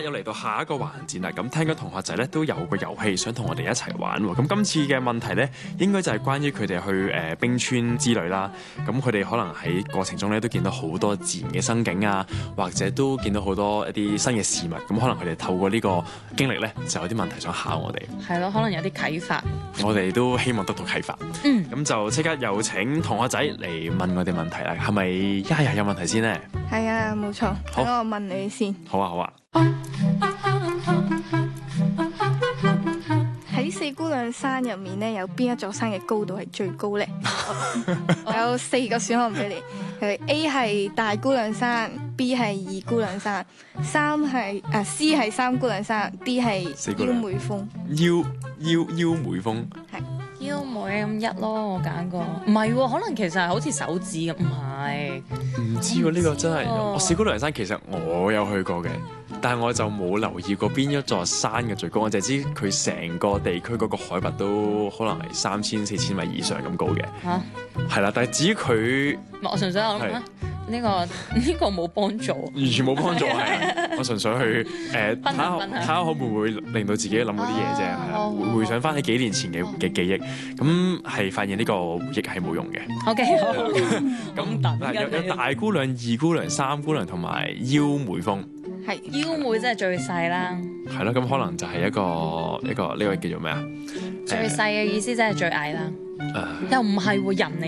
又嚟到下一個環節啦。咁聽緊同學仔咧都有個遊戲想同我哋一齊玩喎。咁今次嘅問題咧，應該就係關於佢哋去冰川之旅啦。咁佢哋可能喺過程中咧都見到好多自然嘅生景啊，或者都見到好多一啲新嘅事物。咁可能佢哋透過呢個經歷咧，就有啲問題想考我哋。 係咯，可能有啲啟發。 我哋都希望得到啟發。咁就即刻有請同學仔嚟問我哋問題啦。係咪一係有問題先呢？ 係啊，冇錯。 好， 等我問你先。 好啊，好啊。 喺四姑娘山入面咧，有邊一座山嘅高度係最高咧？有4個選項俾你，係 A 係大姑娘山，B 係二姑娘山，C 係三姑娘山，D 係腰梅峰。 腰梅峰係腰梅咁一咯，我揀過。唔係喎，可能其實係好似手指咁，唔係。 唔知喎，呢個真係我四姑娘山其實我有去過嘅，但係我就冇留意過邊一座山嘅最高，我就知佢成個地區嗰個海拔都可能係3000、4000米以上咁高嘅。 嚇， 係啦，但係至於佢， 我純粹我諗呢個冇幫助， 完全冇幫助係。我純粹去睇下可唔會令到自己諗嗰啲嘢啫，係啦，回想翻起幾年前嘅記憶，咁係發現呢個回憶係冇用嘅。 OK， 咁有大姑娘、二姑娘、三姑娘同埋腰梅峰。 係腰梅真係最細啦。 係咯，咁可能就係一個呢個叫做咩啊？ 最細嘅意思真係最矮啦。又唔係喎，人嚟。